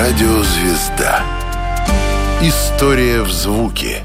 Радиозвезда. История в звуке.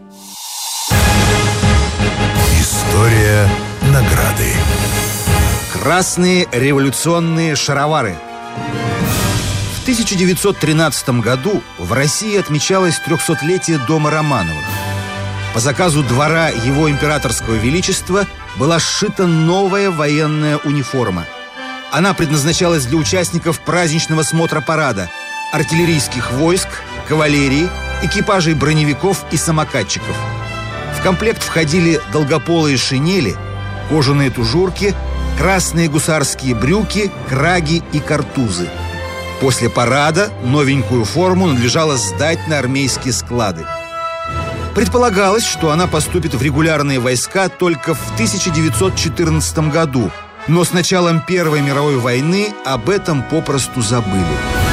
История награды. Красные революционные шаровары. В 1913 году в России отмечалось 300-летие дома Романовых. По заказу двора Его Императорского Величества была сшита новая военная униформа. Она предназначалась для участников праздничного смотра парада, артиллерийских войск, кавалерии, экипажей броневиков и самокатчиков. В комплект входили долгополые шинели, кожаные тужурки, красные гусарские брюки, краги и картузы. После парада новенькую форму надлежало сдать на армейские склады. Предполагалось, что она поступит в регулярные войска только в 1914 году, но с началом Первой мировой войны об этом попросту забыли.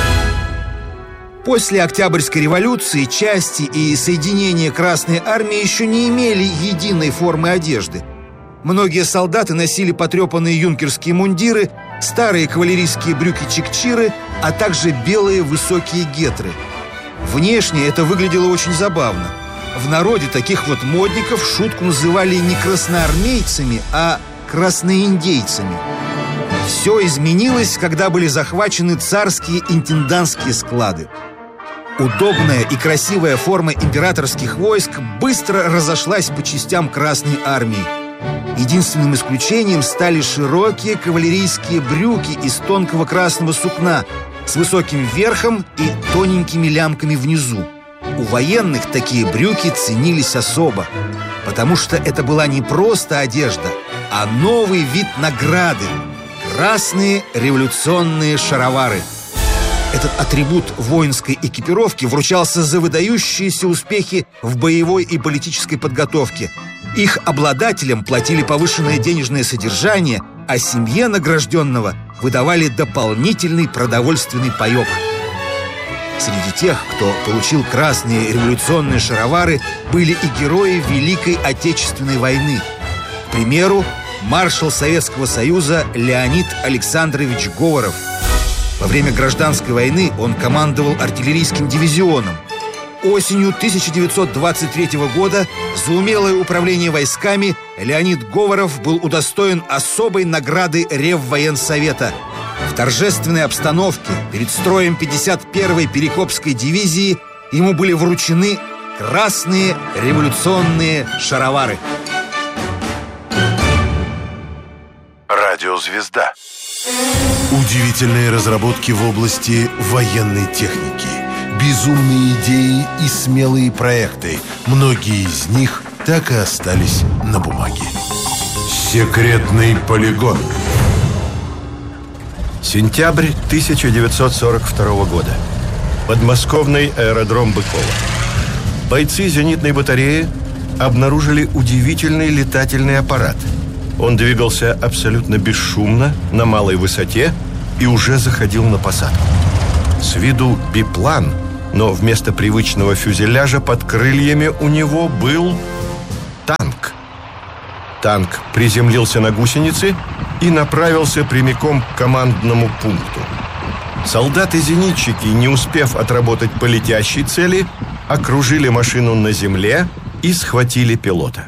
После Октябрьской революции части и соединения Красной армии еще не имели единой формы одежды. Многие солдаты носили потрепанные юнкерские мундиры, старые кавалерийские брюки-чикчиры, а также белые высокие гетры. Внешне это выглядело очень забавно. В народе таких вот модников в шутку называли не красноармейцами, а красноиндейцами. Все изменилось, когда были захвачены царские интендантские склады. Удобная и красивая форма императорских войск быстро разошлась по частям Красной армии. Единственным исключением стали широкие кавалерийские брюки из тонкого красного сукна с высоким верхом и тоненькими лямками внизу. У военных такие брюки ценились особо, потому что это была не просто одежда, а новый вид награды – красные революционные шаровары. Этот атрибут воинской экипировки вручался за выдающиеся успехи в боевой и политической подготовке. Их обладателям платили повышенное денежное содержание, а семье награжденного выдавали дополнительный продовольственный паёк. Среди тех, кто получил красные революционные шаровары, были и герои Великой Отечественной войны. К примеру, маршал Советского Союза Леонид Александрович Говоров. Во время Гражданской войны он командовал артиллерийским дивизионом. Осенью 1923 года за умелое управление войсками Леонид Говоров был удостоен особой награды Реввоенсовета. В торжественной обстановке перед строем 51-й Перекопской дивизии ему были вручены красные революционные шаровары. Радиозвезда. Удивительные разработки в области военной техники, безумные идеи и смелые проекты. Многие из них так и остались на бумаге. Секретный полигон. Сентябрь 1942 года. Подмосковный аэродром Быково. Бойцы зенитной батареи обнаружили удивительный летательный аппарат. Он двигался абсолютно бесшумно, на малой высоте и уже заходил на посадку. С виду биплан, но вместо привычного фюзеляжа под крыльями у него был танк. Танк приземлился на гусеницы и направился прямиком к командному пункту. Солдаты-зенитчики, не успев отработать по летящей цели, окружили машину на земле и схватили пилота.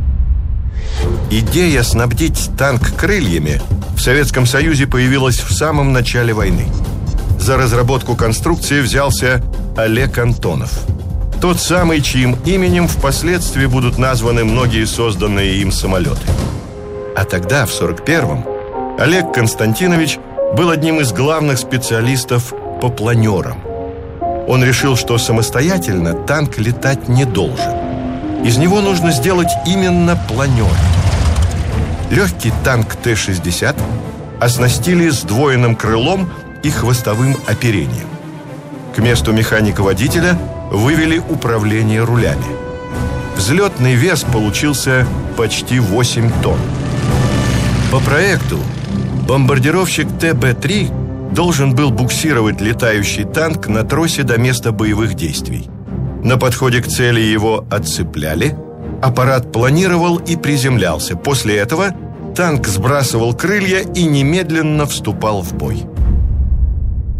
Идея снабдить танк крыльями в Советском Союзе появилась в самом начале войны. За разработку конструкции взялся Олег Антонов. Тот самый, чьим именем впоследствии будут названы многие созданные им самолеты. А тогда, в 1941-м, Олег Константинович был одним из главных специалистов по планерам. Он решил, что самостоятельно танк летать не должен. Из него нужно сделать именно планер. Легкий танк Т-60 оснастили сдвоенным крылом и хвостовым оперением. К месту механика-водителя вывели управление рулями. Взлетный вес получился почти 8 тонн. По проекту бомбардировщик ТБ-3 должен был буксировать летающий танк на тросе до места боевых действий. На подходе к цели его отцепляли, аппарат планировал и приземлялся. После этого танк сбрасывал крылья и немедленно вступал в бой.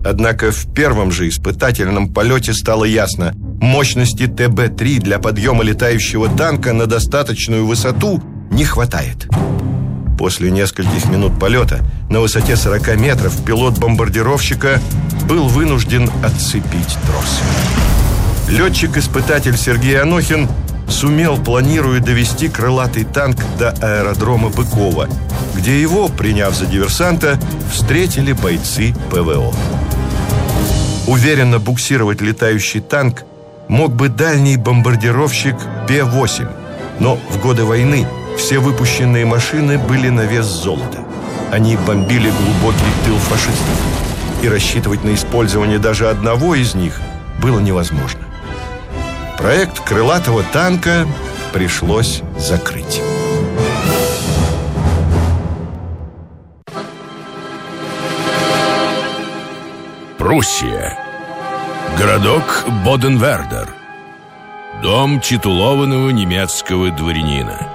Однако в первом же испытательном полете стало ясно: мощности ТБ-3 для подъема летающего танка на достаточную высоту не хватает. После нескольких минут полета на высоте 40 метров пилот бомбардировщика был вынужден отцепить трос. Летчик-испытатель Сергей Анохин сумел, планируя, довести крылатый танк до аэродрома Быкова, где его, приняв за диверсанта, встретили бойцы ПВО. Уверенно буксировать летающий танк мог бы дальний бомбардировщик П-8, но в годы войны все выпущенные машины были на вес золота. Они бомбили глубокий тыл фашистов, и рассчитывать на использование даже одного из них было невозможно. Проект крылатого танка пришлось закрыть. Пруссия. Городок Боденвердер. Дом титулованного немецкого дворянина.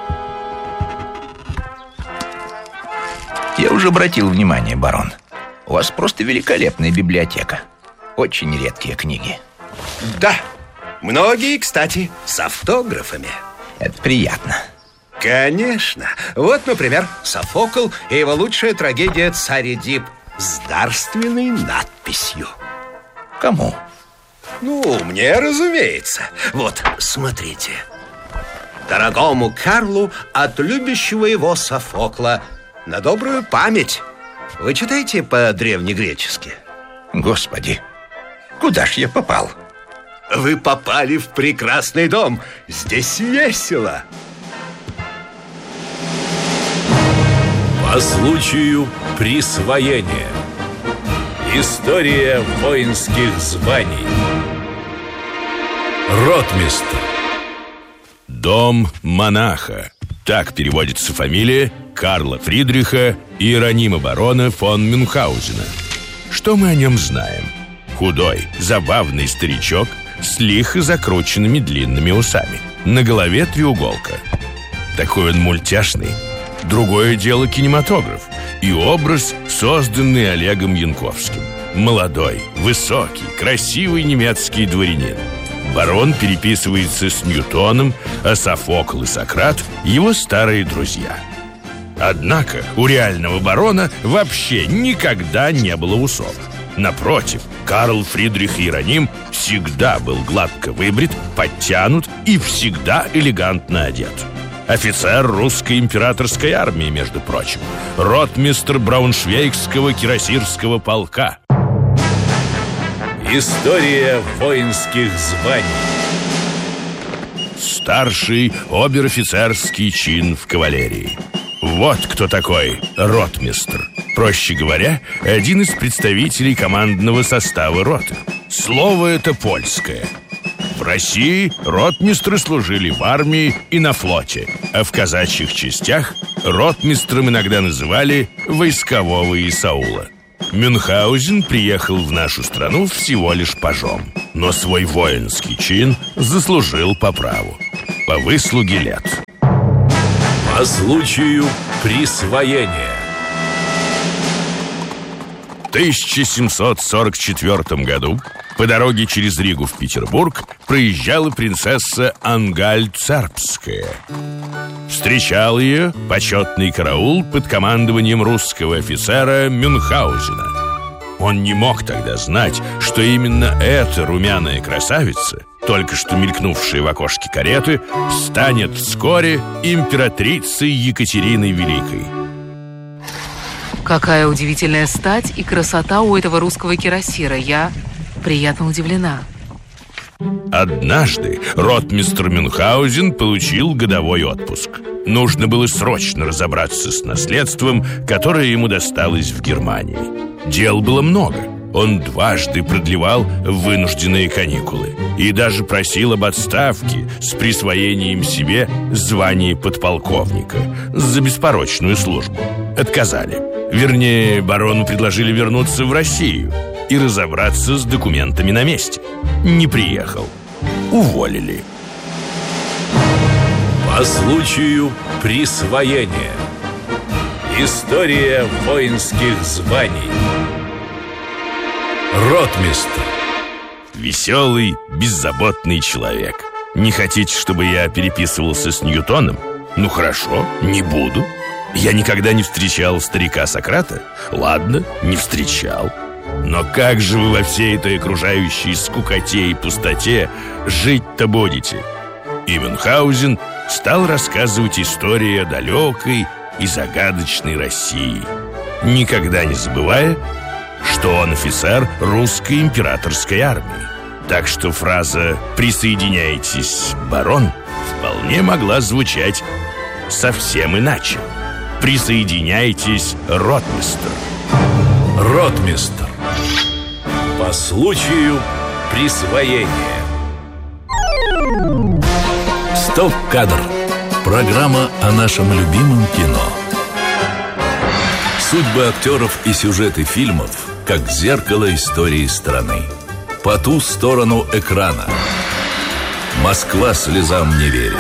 Я уже обратил внимание, барон. У вас просто великолепная библиотека. Очень редкие книги. Да, многие, кстати, с автографами. Это приятно. Конечно. Вот, например, Софокл и его лучшая трагедия «Царь Эдип» с дарственной надписью. Кому? Ну, мне, разумеется. Вот, смотрите. Дорогому Карлу от любящего его Софокла, на добрую память. Вы читаете по-древнегречески? Господи, куда ж я попал? Вы попали в прекрасный дом. Здесь весело. По случаю присвоения. История воинских званий. Ротмистр. Дом монаха. Так переводится фамилия Карла Фридриха Иеронима барона фон Мюнхгаузена. Что мы о нем знаем? Худой, забавный старичок с лихо закрученными длинными усами. На голове треуголка. Такой он мультяшный. Другое дело кинематограф и образ, созданный Олегом Янковским. Молодой, высокий, красивый немецкий дворянин. Барон переписывается с Ньютоном, а Софокл и Сократ – его старые друзья. Однако у реального барона вообще никогда не было усов. Напротив, Карл Фридрих Иероним всегда был гладко выбрит, подтянут и всегда элегантно одет. Офицер русской императорской армии, между прочим. Ротмистр Брауншвейгского кирасирского полка. История воинских званий. Старший обер-офицерский чин в кавалерии. Вот кто такой ротмистр. Проще говоря, один из представителей командного состава роты. Слово это польское. В России ротмистры служили в армии и на флоте, а в казачьих частях ротмистром иногда называли войскового Исаула. Мюнхгаузен приехал в нашу страну всего лишь пажом, но свой воинский чин заслужил по праву, по выслуге лет. По случаю присвоения. В 1744 году по дороге через Ригу в Петербург проезжала принцесса Ангальцербская. Встречал ее почетный караул под командованием русского офицера Мюнхгаузена. Он не мог тогда знать, что именно эта румяная красавица, только что мелькнувшая в окошке кареты, станет вскоре императрицей Екатериной Великой. Какая удивительная стать и красота у этого русского кирасира. Я приятно удивлена. Однажды ротмистр Мюнхгаузен получил годовой отпуск. Нужно было срочно разобраться с наследством, которое ему досталось в Германии. Дел было много. Он дважды продлевал вынужденные каникулы и даже просил об отставке с присвоением себе звания подполковника за беспорочную службу. Отказали. Вернее, барону предложили вернуться в Россию и разобраться с документами на месте. Не приехал. Уволили. По случаю присвоения. История воинских званий. Ротмистр. Веселый, беззаботный человек. Не хотите, чтобы я переписывался с Ньютоном? Ну хорошо, не буду. Я никогда не встречал старика Сократа. Ладно, не встречал. Но как же вы во всей этой окружающей скукоте и пустоте жить-то будете? И Мюнхгаузен стал рассказывать истории о далекой и загадочной России, никогда не забывая, что он офицер русской императорской армии. Так что фраза «присоединяйтесь, барон» вполне могла звучать совсем иначе. «Присоединяйтесь, ротмистр». Ротмистр. По случаю присвоения. Стоп-кадр. Программа о нашем любимом кино. Судьбы актеров и сюжеты фильмов, как зеркало истории страны. По ту сторону экрана. Москва слезам не верит.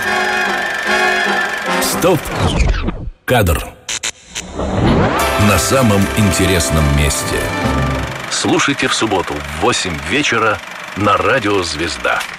Стоп-кадр. На самом интересном месте. Слушайте в субботу в 8 вечера на Радио «Звезда».